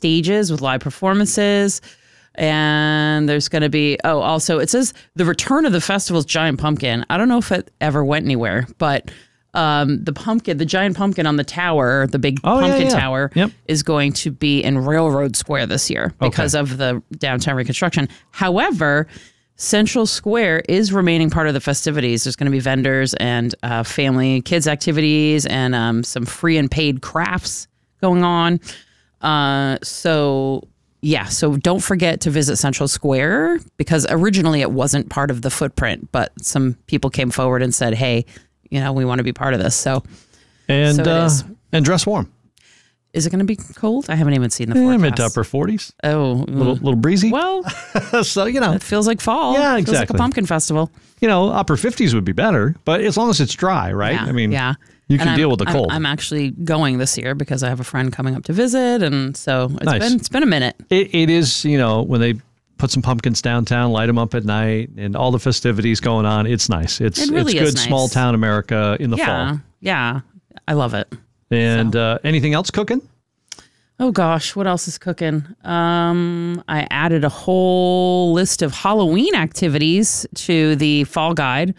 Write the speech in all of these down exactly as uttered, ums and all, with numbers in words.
stages with live performances. And there's going to be, oh, also it says the return of the festival's giant pumpkin. I don't know if it ever went anywhere, but um, the pumpkin, the giant pumpkin on the tower, the big oh, pumpkin yeah, yeah. tower yep. is going to be in Railroad Square this year because okay. of the downtown reconstruction. However, Central Square is remaining part of the festivities. There's going to be vendors and uh, family kids activities and um, some free and paid crafts going on. Uh, so... Yeah, so don't forget to visit Central Square because originally it wasn't part of the footprint, but some people came forward and said, hey, you know, we want to be part of this. So, and so it uh, is. and dress warm. Is it going to be cold? I haven't even seen the yeah, forecast. Mid to upper forties. Oh. A little, little breezy. Well, so, you know. It feels like fall. Yeah, exactly. It feels like a pumpkin festival. You know, upper fifties would be better, but as long as it's dry, right? Yeah, I mean, yeah. you can and deal I'm, with the cold. I'm, I'm actually going this year because I have a friend coming up to visit, and so it's nice. been it's been a minute. It, it is, you know, when they put some pumpkins downtown, light them up at night, and all the festivities going on. It's nice. It's it really it's good is nice. small town America in the yeah, fall. Yeah, I love it. And so. uh, anything else cooking? Oh gosh, what else is cooking? Um, I added a whole list of Halloween activities to the fall guide.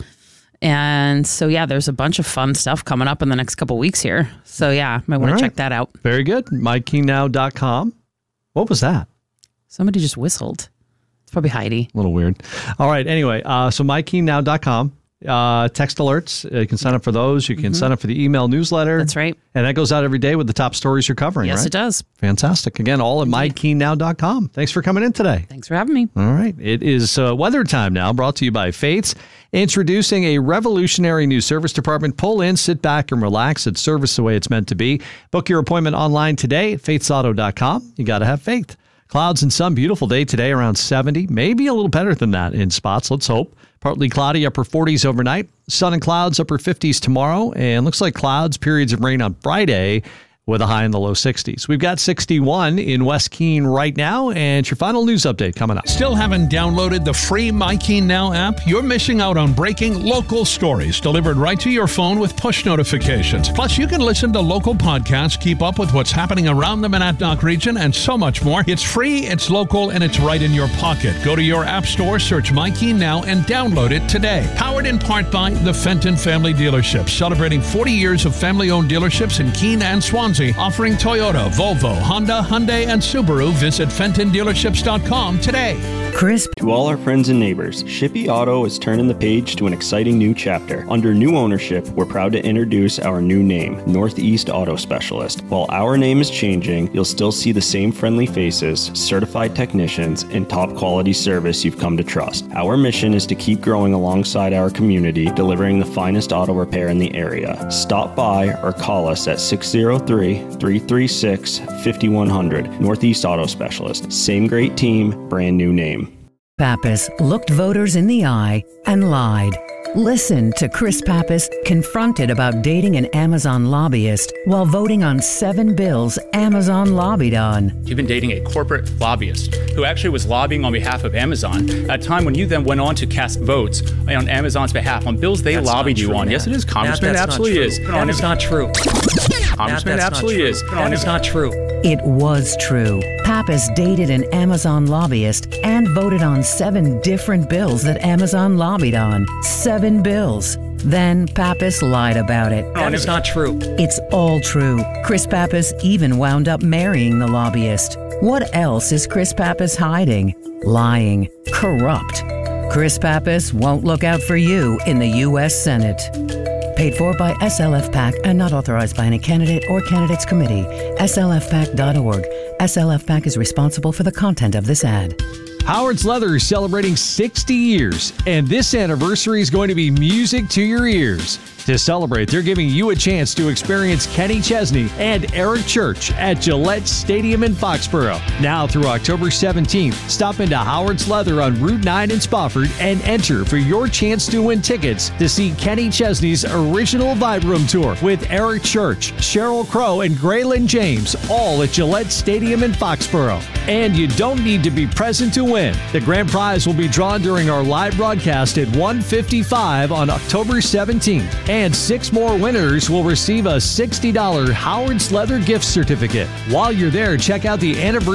And so, yeah, there's a bunch of fun stuff coming up in the next couple weeks here. So, yeah, might want right. to check that out. Very good. my king now dot com. What was that? Somebody just whistled. It's probably Heidi. A little weird. All right. Anyway, uh, so my king now dot com. Uh, text alerts. Uh, you can sign up for those. You can mm-hmm. sign up for the email newsletter. That's right. And that goes out every day with the top stories you're covering, yes, right? Yes, it does. Fantastic. Again, all at my king now dot com. Thanks for coming in today. Thanks for having me. All right. It is uh, weather time now, brought to you by Fates. Introducing a revolutionary new service department. Pull in, sit back, and relax. It's service the way it's meant to be. Book your appointment online today at fates auto dot com. You got to have faith. Clouds and sun, beautiful day today, around seventy. Maybe a little better than that in spots. Let's hope. Partly cloudy, upper forties overnight. Sun and clouds, upper fifties tomorrow. And looks like clouds, periods of rain on Friday with a high in the low sixties. We've got sixty-one in West Keene right now, and your final news update coming up. Still haven't downloaded the free My Keene Now app? You're missing out on breaking local stories delivered right to your phone with push notifications. Plus, you can listen to local podcasts, keep up with what's happening around the Monadnock region, and so much more. It's free, it's local, and it's right in your pocket. Go to your app store, search My Keene Now, and download it today. Powered in part by the Fenton Family Dealerships, celebrating forty years of family-owned dealerships in Keene and Swansea. Offering Toyota, Volvo, Honda, Hyundai, and Subaru. Visit Fenton Dealerships dot com today. Crisp. To all our friends and neighbors, Shippey Auto is turning the page to an exciting new chapter. Under new ownership, we're proud to introduce our new name, Northeast Auto Specialist. While our name is changing, you'll still see the same friendly faces, certified technicians, and top quality service you've come to trust. Our mission is to keep growing alongside our community, delivering the finest auto repair in the area. Stop by or call us at six oh three, three three six, five one zero zero. Northeast Auto Specialist. Same great team, brand new name. Pappas looked voters in the eye and lied. Listen to Chris Pappas confronted about dating an Amazon lobbyist while voting on seven bills Amazon lobbied on. You've been dating a corporate lobbyist who actually was lobbying on behalf of Amazon at a time when you then went on to cast votes on Amazon's behalf on bills they that's lobbied you true, on. Matt. Yes, it is, Congressman. Matt, It absolutely is. That is not true. Congressman, it absolutely is. That is not true. It was true. Pappas dated an Amazon lobbyist and voted on seven different bills that Amazon lobbied on. Seven bills. Then Pappas lied about it. That is not true. It's all true. Chris Pappas even wound up marrying the lobbyist. What else is Chris Pappas hiding? Lying. Corrupt. Chris Pappas won't look out for you in the U S Senate. Paid for by S L F PAC and not authorized by any candidate or candidates committee. S L F pac dot org. S L F PAC is responsible for the content of this ad. Howard's Leather is celebrating sixty years, and this anniversary is going to be music to your ears. To celebrate, they're giving you a chance to experience Kenny Chesney and Eric Church at Gillette Stadium in Foxborough. Now through October seventeenth, stop into Howard's Leather on Route nine in Spofford and enter for your chance to win tickets to see Kenny Chesney's original Vibe Room Tour with Eric Church, Sheryl Crow, and Graylin James, all at Gillette Stadium in Foxborough. And you don't need to be present to win. The grand prize will be drawn during our live broadcast at one fifty-five on October seventeenth. And six more winners will receive a sixty dollars Howard's Leather gift certificate. While you're there, check out the anniversary